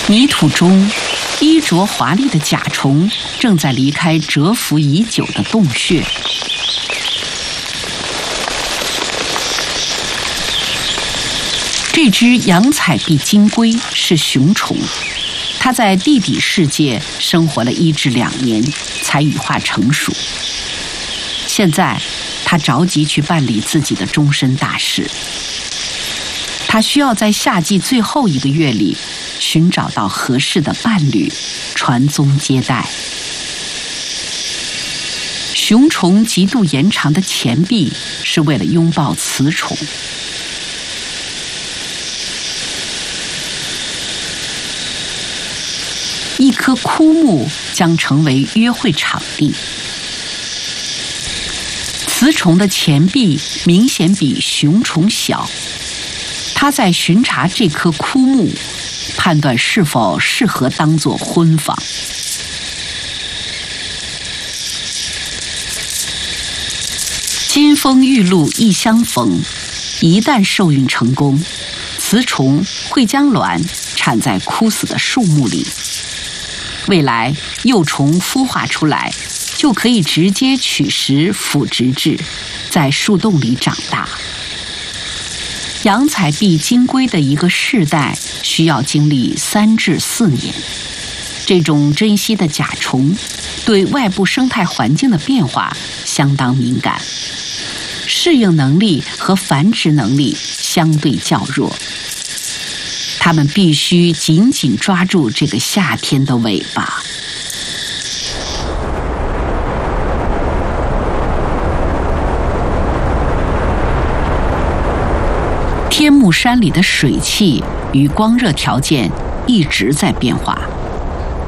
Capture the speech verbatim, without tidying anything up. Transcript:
泥土中，衣着华丽的甲虫正在离开蛰伏已久的洞穴。这只洋彩璧金龟是雄虫，它在地底世界生活了一至两年，才羽化成熟。现在，它着急去办理自己的终身大事。它需要在夏季最后一个月里寻找到合适的伴侣，传宗接代。雄虫极度延长的前臂是为了拥抱雌虫。一棵枯木将成为约会场地。雌虫的前臂明显比雄虫小，它在巡查这棵枯木，判断是否适合当作婚房。金风玉露一相逢，一旦受孕成功，雌虫会将卵产在枯死的树木里。未来幼虫孵化出来，就可以直接取食腐殖质，在树洞里长大。洋彩璧金龟的一个世代需要经历三至四年。这种珍稀的甲虫对外部生态环境的变化相当敏感，适应能力和繁殖能力相对较弱。它们必须紧紧抓住这个夏天的尾巴。天目山里的水汽与光热条件一直在变化。